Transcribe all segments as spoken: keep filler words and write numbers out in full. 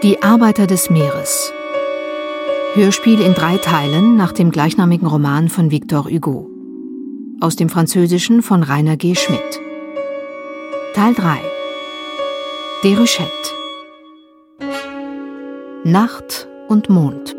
Die Arbeiter des Meeres. Hörspiel in drei Teilen nach dem gleichnamigen Roman von Victor Hugo. Aus dem Französischen von Rainer G. Schmidt. Teil drei. Déruchette. Nacht und Mond.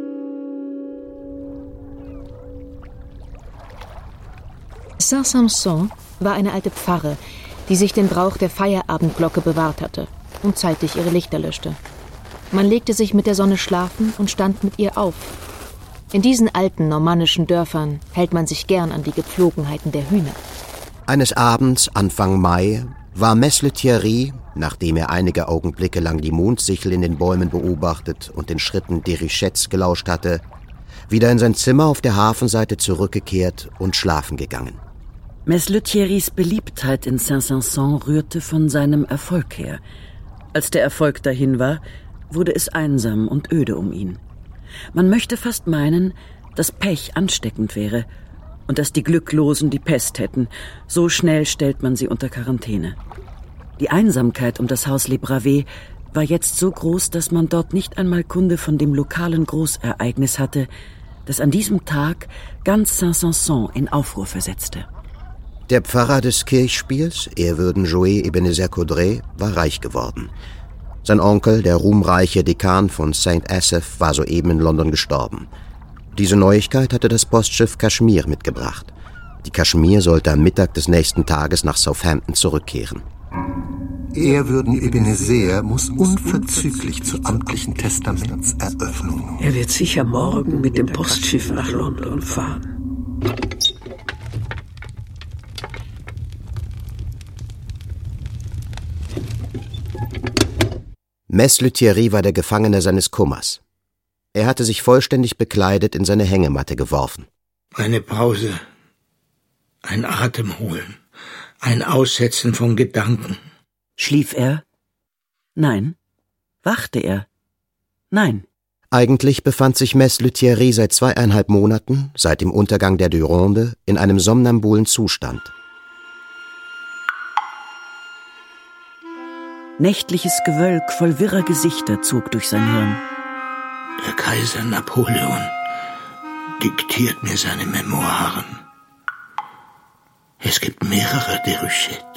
Saint-Sampson war eine alte Pfarre, die sich den Brauch der Feierabendglocke bewahrt hatte und zeitig ihre Lichter löschte. Man legte sich mit der Sonne schlafen und stand mit ihr auf. In diesen alten normannischen Dörfern hält man sich gern an die Gepflogenheiten der Hühner. Eines Abends, Anfang Mai, war Mess Lethierry, nachdem er einige Augenblicke lang die Mondsichel in den Bäumen beobachtet und den Schritten Déruchettes gelauscht hatte, wieder in sein Zimmer auf der Hafenseite zurückgekehrt und schlafen gegangen. Mess Lethierrys Beliebtheit in Saint-Sampson rührte von seinem Erfolg her. Als der Erfolg dahin war, wurde es einsam und öde um ihn. Man möchte fast meinen, dass Pech ansteckend wäre und dass die Glücklosen die Pest hätten. So schnell stellt man sie unter Quarantäne. Die Einsamkeit um das Haus Les Bravées war jetzt so groß, dass man dort nicht einmal Kunde von dem lokalen Großereignis hatte, das an diesem Tag ganz Saint-Sampson in Aufruhr versetzte. Der Pfarrer des Kirchspiels, ehrwürden Joël Ebenezer Caudray, war reich geworden. Sein Onkel, der ruhmreiche Dekan von Saint Asaph, war soeben in London gestorben. Diese Neuigkeit hatte das Postschiff Kashmir mitgebracht. Die Kashmir sollte am Mittag des nächsten Tages nach Southampton zurückkehren. Ehrwürden Ebenezer muss unverzüglich zur amtlichen Testamentseröffnung. Er wird sicher morgen mit dem Postschiff nach London fahren. Mess Lethierry war der Gefangene seines Kummers. Er hatte sich vollständig bekleidet in seine Hängematte geworfen. Eine Pause, ein Atemholen, ein Aussetzen von Gedanken. Schlief er? Nein. Wachte er? Nein. Eigentlich befand sich Mess Lethierry seit zweieinhalb Monaten, seit dem Untergang der Durande, in einem somnambulen Zustand. Nächtliches Gewölk voll wirrer Gesichter zog durch sein Hirn. Der Kaiser Napoleon diktiert mir seine Memoiren. Es gibt mehrere Déruchettes.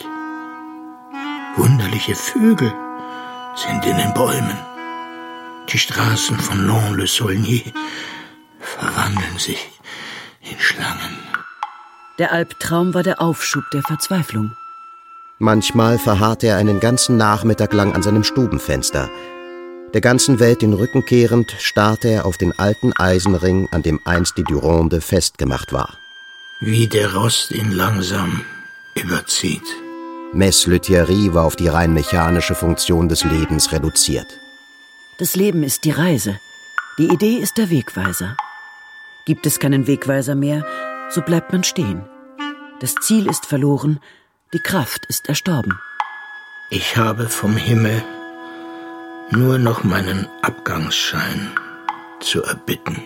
Wunderliche Vögel sind in den Bäumen. Die Straßen von Lons-le-Saulnier verwandeln sich in Schlangen. Der Albtraum war der Aufschub der Verzweiflung. Manchmal verharrte er einen ganzen Nachmittag lang an seinem Stubenfenster. Der ganzen Welt den Rücken kehrend, starrte er auf den alten Eisenring, an dem einst die Durande festgemacht war. Wie der Rost ihn langsam überzieht. Mess Lethierry war auf die rein mechanische Funktion des Lebens reduziert. Das Leben ist die Reise. Die Idee ist der Wegweiser. Gibt es keinen Wegweiser mehr, so bleibt man stehen. Das Ziel ist verloren, die Kraft ist erstorben. Ich habe vom Himmel nur noch meinen Abgangsschein zu erbitten.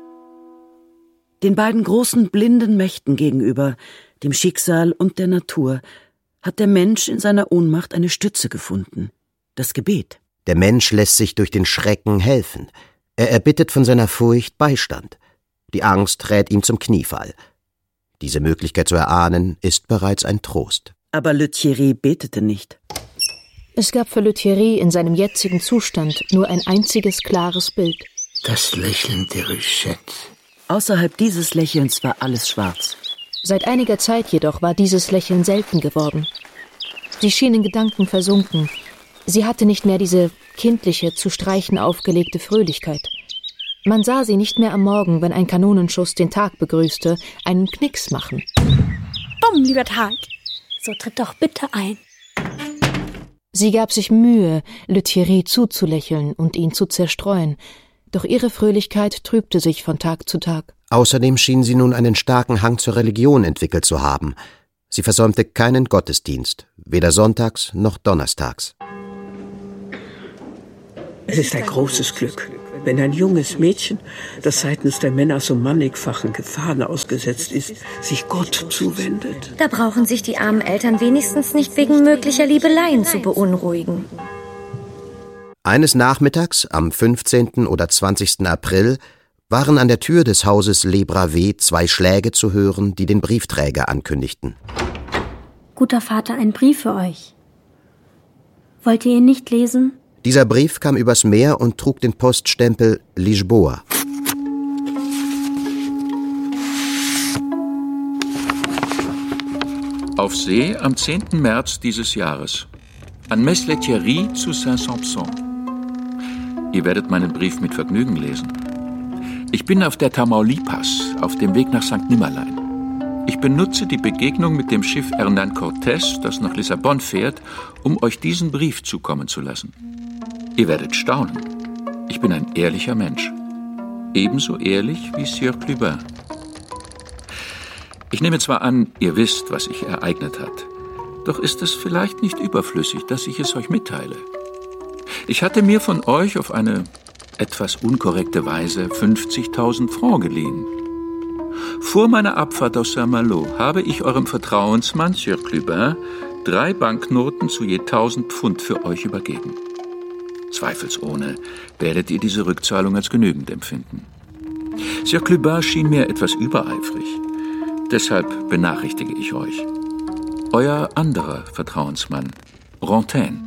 Den beiden großen blinden Mächten gegenüber, dem Schicksal und der Natur, hat der Mensch in seiner Ohnmacht eine Stütze gefunden: das Gebet. Der Mensch lässt sich durch den Schrecken helfen. Er erbittet von seiner Furcht Beistand. Die Angst rät ihm zum Kniefall. Diese Möglichkeit zu erahnen, ist bereits ein Trost. Aber Lethierry betete nicht. Es gab für Lethierry in seinem jetzigen Zustand nur ein einziges klares Bild. Das Lächeln der Déruchette. Außerhalb dieses Lächelns war alles schwarz. Seit einiger Zeit jedoch war dieses Lächeln selten geworden. Sie schien in Gedanken versunken. Sie hatte nicht mehr diese kindliche, zu Streichen aufgelegte Fröhlichkeit. Man sah sie nicht mehr am Morgen, wenn ein Kanonenschuss den Tag begrüßte, einen Knicks machen. Bumm, lieber Tag. So tritt doch bitte ein. Sie gab sich Mühe, Lethierry zuzulächeln und ihn zu zerstreuen, doch ihre Fröhlichkeit trübte sich von Tag zu Tag. Außerdem schien sie nun einen starken Hang zur Religion entwickelt zu haben. Sie versäumte keinen Gottesdienst, weder sonntags noch donnerstags. Es ist ein großes Glück, wenn ein junges Mädchen, das seitens der Männer so mannigfachen Gefahren ausgesetzt ist, sich Gott zuwendet. Da brauchen sich die armen Eltern wenigstens nicht wegen möglicher Liebeleien zu beunruhigen. Eines Nachmittags, am fünfzehnten oder zwanzigsten April, waren an der Tür des Hauses Le Bravé zwei Schläge zu hören, die den Briefträger ankündigten. Guter Vater, ein Brief für euch. Wollt ihr ihn nicht lesen? Dieser Brief kam übers Meer und trug den Poststempel Lisboa. Auf See am zehnten März dieses Jahres. An Mess Lethierry zu Saint-Sampson. Ihr werdet meinen Brief mit Vergnügen lesen. Ich bin auf der Tamaulipas, auf dem Weg nach Sankt Nimmerlein. Ich benutze die Begegnung mit dem Schiff Hernán Cortés, das nach Lissabon fährt, um euch diesen Brief zukommen zu lassen. Ihr werdet staunen. Ich bin ein ehrlicher Mensch. Ebenso ehrlich wie Sieur Clubin. Ich nehme zwar an, ihr wisst, was sich ereignet hat. Doch ist es vielleicht nicht überflüssig, dass ich es euch mitteile. Ich hatte mir von euch auf eine etwas unkorrekte Weise fünfzigtausend Francs geliehen. Vor meiner Abfahrt aus Saint-Malo habe ich eurem Vertrauensmann, Sieur Clubin, drei Banknoten zu je tausend Pfund für euch übergeben. Zweifelsohne werdet ihr diese Rückzahlung als genügend empfinden. Sieur Clubin schien mir etwas übereifrig. Deshalb benachrichtige ich euch. Euer anderer Vertrauensmann, Rantaine.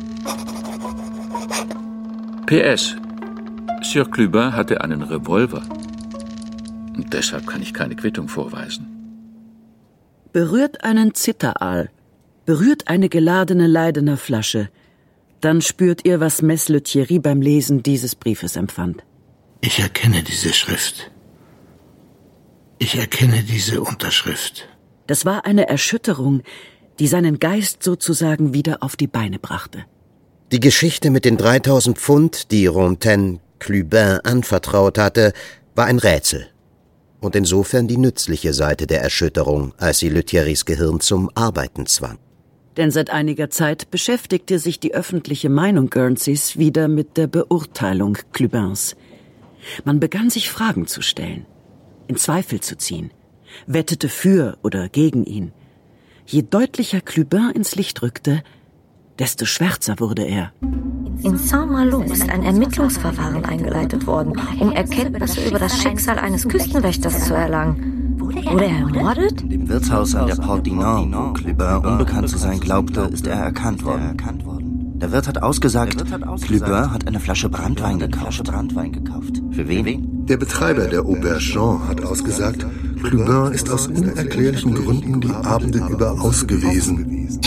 P S. Sieur Clubin hatte einen Revolver. Und deshalb kann ich keine Quittung vorweisen. Berührt einen Zitteraal, berührt eine geladene Leidener Flasche, dann spürt ihr, was Mess Lethierry beim Lesen dieses Briefes empfand. Ich erkenne diese Schrift. Ich erkenne diese Unterschrift. Das war eine Erschütterung, die seinen Geist sozusagen wieder auf die Beine brachte. Die Geschichte mit den dreitausend Pfund, die Rantaine Clubin anvertraut hatte, war ein Rätsel. Und insofern die nützliche Seite der Erschütterung, als sie Lethierrys Gehirn zum Arbeiten zwang. Denn seit einiger Zeit beschäftigte sich die öffentliche Meinung Guernseys wieder mit der Beurteilung Clubins. Man begann sich Fragen zu stellen, in Zweifel zu ziehen, wettete für oder gegen ihn. Je deutlicher Clubin ins Licht rückte, desto schwärzer wurde er. In Saint-Malo ist ein Ermittlungsverfahren eingeleitet worden, um Erkenntnisse über das Schicksal eines Küstenwächters zu erlangen. Wurde er ermordet? Im Wirtshaus an der Porte du Nord, wo Clubin unbekannt zu sein glaubte, ist er erkannt worden. Der Wirt hat ausgesagt, Clubin hat eine Flasche Branntwein gekauft. Für wen? Der Betreiber der Auberge Jean hat ausgesagt, Clubin ist aus unerklärlichen Gründen die Abende über aus gewesen.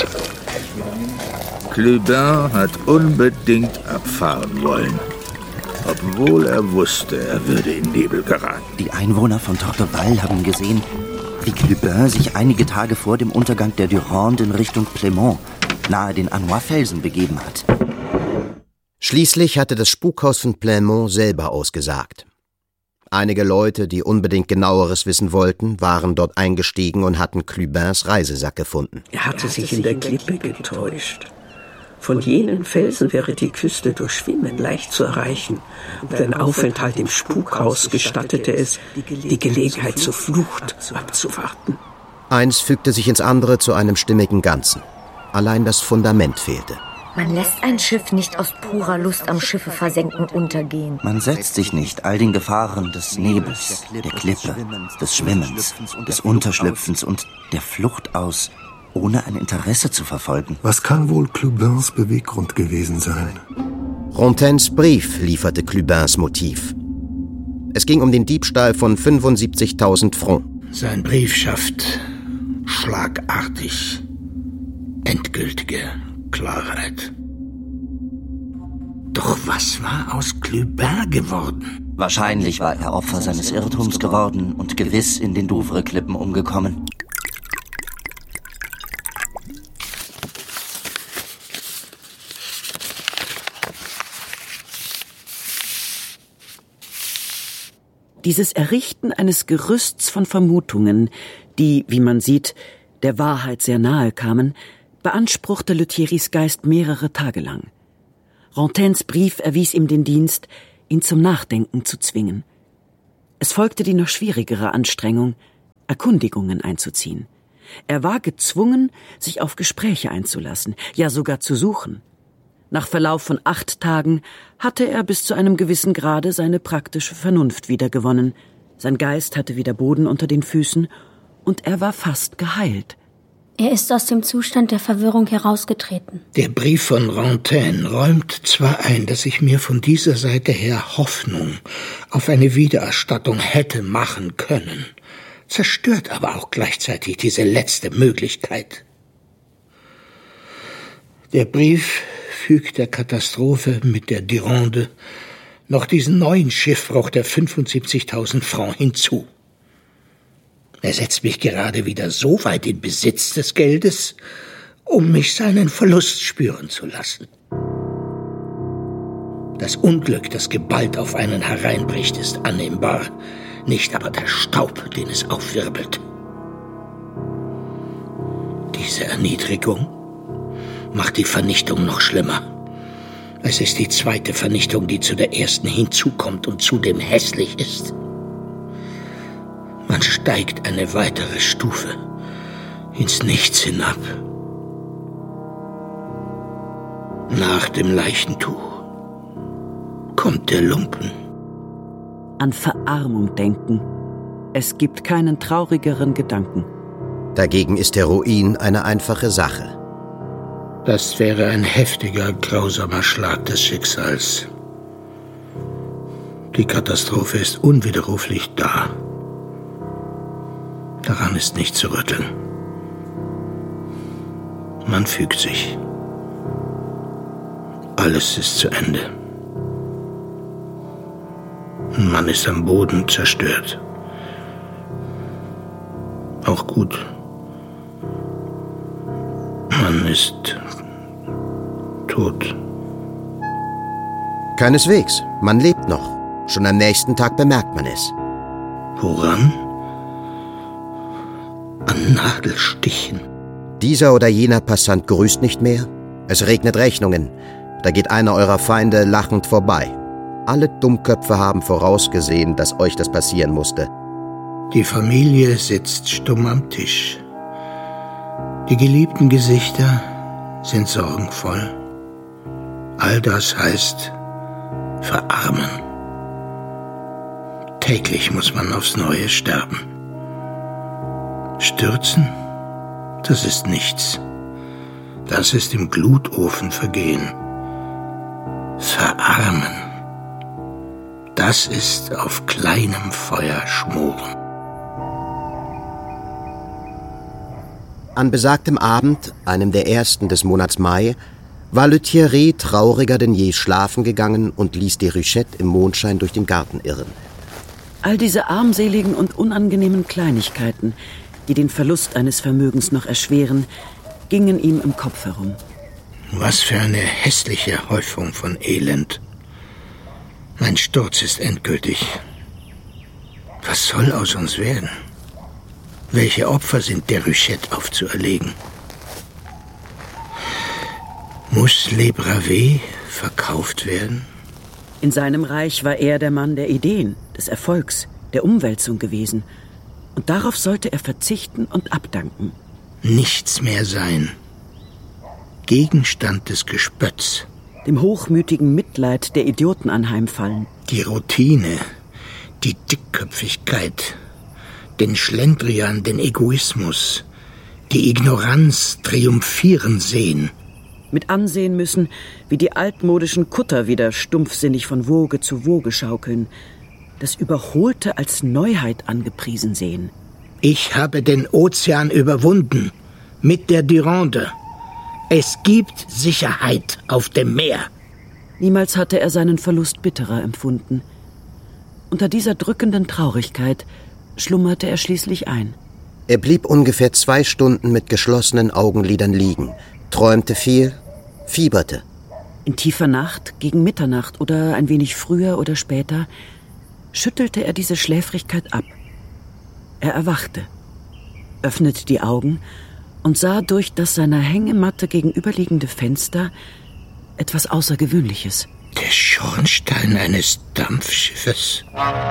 Clubin hat unbedingt abfahren wollen, obwohl er wusste, er würde in Nebel geraten. Die Einwohner von Torteval haben gesehen, wie Clubin sich einige Tage vor dem Untergang der Durande in Richtung Plémont, nahe den Anois-Felsen, begeben hat. Schließlich hatte das Spukhaus von Plémont selber ausgesagt. Einige Leute, die unbedingt Genaueres wissen wollten, waren dort eingestiegen und hatten Clubins Reisesack gefunden. Er hatte sich in der Klippe getäuscht. Von jenen Felsen wäre die Küste durch Schwimmen leicht zu erreichen. Und ein Aufenthalt im Spukhaus gestattete es, die Gelegenheit zur Flucht abzuwarten. Eins fügte sich ins andere zu einem stimmigen Ganzen. Allein das Fundament fehlte. Man lässt ein Schiff nicht aus purer Lust am Schiffe versenken untergehen. Man setzt sich nicht all den Gefahren des Nebels, der Klippe, des Schwimmens, des Unterschlüpfens und der Flucht aus, ohne ein Interesse zu verfolgen. Was kann wohl Clubins Beweggrund gewesen sein? Rantaines Brief lieferte Clubins Motiv. Es ging um den Diebstahl von fünfundsiebzigtausend Francs. Sein Brief schafft schlagartig endgültige Klarheit. Doch was war aus Clubin geworden? Wahrscheinlich war er Opfer seines Irrtums geworden und gewiss in den Douvres-Klippen umgekommen. Dieses Errichten eines Gerüsts von Vermutungen, die, wie man sieht, der Wahrheit sehr nahe kamen, beanspruchte Lethierrys Geist mehrere Tage lang. Rantaines Brief erwies ihm den Dienst, ihn zum Nachdenken zu zwingen. Es folgte die noch schwierigere Anstrengung, Erkundigungen einzuziehen. Er war gezwungen, sich auf Gespräche einzulassen, ja sogar zu suchen. Nach Verlauf von acht Tagen hatte er bis zu einem gewissen Grade seine praktische Vernunft wiedergewonnen. Sein Geist hatte wieder Boden unter den Füßen und er war fast geheilt. Er ist aus dem Zustand der Verwirrung herausgetreten. Der Brief von Rantaine räumt zwar ein, dass ich mir von dieser Seite her Hoffnung auf eine Wiedererstattung hätte machen können, zerstört aber auch gleichzeitig diese letzte Möglichkeit. Der Brief fügt der Katastrophe mit der Durande noch diesen neuen Schiffbruch der fünfundsiebzigtausend Francs hinzu. Er setzt mich gerade wieder so weit in Besitz des Geldes, um mich seinen Verlust spüren zu lassen. Das Unglück, das geballt auf einen hereinbricht, ist annehmbar, nicht aber der Staub, den es aufwirbelt. Diese Erniedrigung macht die Vernichtung noch schlimmer. Es ist die zweite Vernichtung, die zu der ersten hinzukommt und zudem hässlich ist. Man steigt eine weitere Stufe ins Nichts hinab. Nach dem Leichentuch kommt der Lumpen. An Verarmung denken. Es gibt keinen traurigeren Gedanken. Dagegen ist der Ruin eine einfache Sache. Das wäre ein heftiger, grausamer Schlag des Schicksals. Die Katastrophe ist unwiderruflich da. Daran ist nicht zu rütteln. Man fügt sich. Alles ist zu Ende. Man ist am Boden zerstört. Auch gut. Man ist tot. Keineswegs. Man lebt noch. Schon am nächsten Tag bemerkt man es. Woran? An Nadelstichen. Dieser oder jener Passant grüßt nicht mehr. Es regnet Rechnungen. Da geht einer eurer Feinde lachend vorbei. Alle Dummköpfe haben vorausgesehen, dass euch das passieren musste. Die Familie sitzt stumm am Tisch. Die geliebten Gesichter sind sorgenvoll. All das heißt verarmen. Täglich muss man aufs Neue sterben. Stürzen, das ist nichts. Das ist im Glutofen vergehen. Verarmen, das ist auf kleinem Feuer schmoren. An besagtem Abend, einem der ersten des Monats Mai, war Lethierry trauriger denn je schlafen gegangen und ließ Déruchette im Mondschein durch den Garten irren. All diese armseligen und unangenehmen Kleinigkeiten, die den Verlust eines Vermögens noch erschweren, gingen ihm im Kopf herum. Was für eine hässliche Häufung von Elend. Mein Sturz ist endgültig. Was soll aus uns werden? Welche Opfer sind Déruchette aufzuerlegen? Muss Le Bravet verkauft werden? In seinem Reich war er der Mann der Ideen, des Erfolgs, der Umwälzung gewesen. Und darauf sollte er verzichten und abdanken. Nichts mehr sein. Gegenstand des Gespötts. Dem hochmütigen Mitleid der Idioten anheimfallen. Die Routine, die Dickköpfigkeit, den Schlendrian, den Egoismus, die Ignoranz triumphieren sehen. Mit ansehen müssen, wie die altmodischen Kutter wieder stumpfsinnig von Woge zu Woge schaukeln, das Überholte als Neuheit angepriesen sehen. Ich habe den Ozean überwunden, mit der Durande. Es gibt Sicherheit auf dem Meer. Niemals hatte er seinen Verlust bitterer empfunden. Unter dieser drückenden Traurigkeit schlummerte er schließlich ein. Er blieb ungefähr zwei Stunden mit geschlossenen Augenlidern liegen, träumte viel, fieberte. In tiefer Nacht, gegen Mitternacht oder ein wenig früher oder später, schüttelte er diese Schläfrigkeit ab. Er erwachte, öffnete die Augen und sah durch das seiner Hängematte gegenüberliegende Fenster etwas Außergewöhnliches. Der Schornstein eines Dampfschiffes.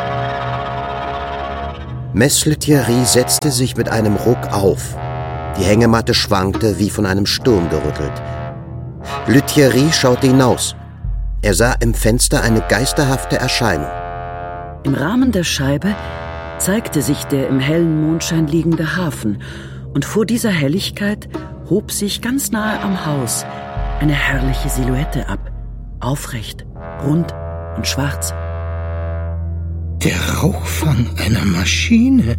Mess Lethierry setzte sich mit einem Ruck auf. Die Hängematte schwankte, wie von einem Sturm gerüttelt. Le Thierry schaute hinaus. Er sah im Fenster eine geisterhafte Erscheinung. Im Rahmen der Scheibe zeigte sich der im hellen Mondschein liegende Hafen, und vor dieser Helligkeit hob sich ganz nahe am Haus eine herrliche Silhouette ab, aufrecht, rund und schwarz. Der Rauchfang einer Maschine.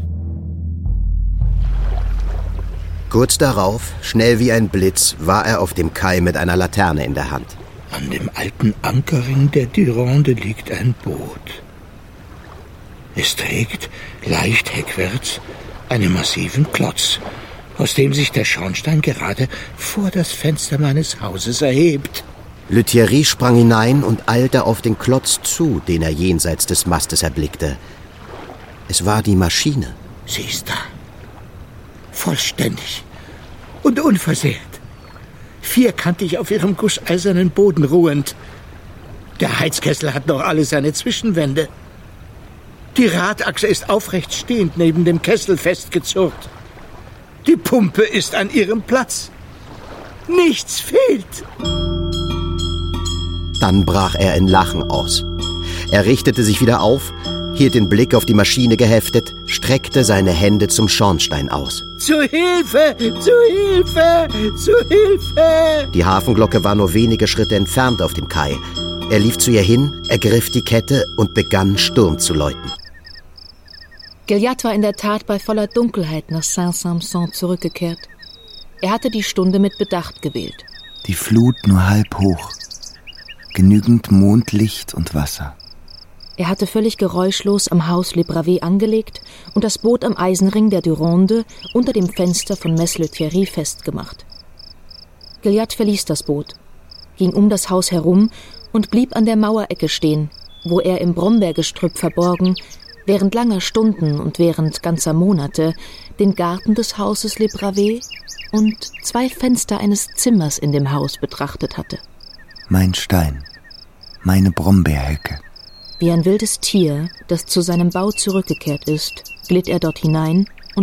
Kurz darauf, schnell wie ein Blitz, war er auf dem Kai mit einer Laterne in der Hand. An dem alten Ankerring der Durande liegt ein Boot. Es trägt, leicht heckwärts, einen massiven Klotz, aus dem sich der Schornstein gerade vor das Fenster meines Hauses erhebt. Le Thierry sprang hinein und eilte auf den Klotz zu, den er jenseits des Mastes erblickte. Es war die Maschine. Sie ist da. Vollständig und unversehrt. Vierkantig auf ihrem gusseisernen Boden ruhend. Der Heizkessel hat noch alle seine Zwischenwände. Die Radachse ist aufrecht stehend neben dem Kessel festgezurrt. Die Pumpe ist an ihrem Platz. Nichts fehlt. Dann brach er in Lachen aus. Er richtete sich wieder auf, hielt den Blick auf die Maschine geheftet, streckte seine Hände zum Schornstein aus. Zu Hilfe! Zu Hilfe! Zu Hilfe! Die Hafenglocke war nur wenige Schritte entfernt auf dem Kai. Er lief zu ihr hin, ergriff die Kette und begann, Sturm zu läuten. Gilliatt war in der Tat bei voller Dunkelheit nach Saint-Sampson zurückgekehrt. Er hatte die Stunde mit Bedacht gewählt. Die Flut nur halb hoch. Genügend Mondlicht und Wasser. Er hatte völlig geräuschlos am Haus Le Bravet angelegt und das Boot am Eisenring der Durande unter dem Fenster von Mess Le Thierry festgemacht. Gilliatt verließ das Boot, ging um das Haus herum und blieb an der Mauerecke stehen, wo er im Brombeergestrüpp verborgen, während langer Stunden und während ganzer Monate den Garten des Hauses Le Bravet und zwei Fenster eines Zimmers in dem Haus betrachtet hatte. Mein Stein, meine Brombeerhecke. Wie ein wildes Tier, das zu seinem Bau zurückgekehrt ist, glitt er dort hinein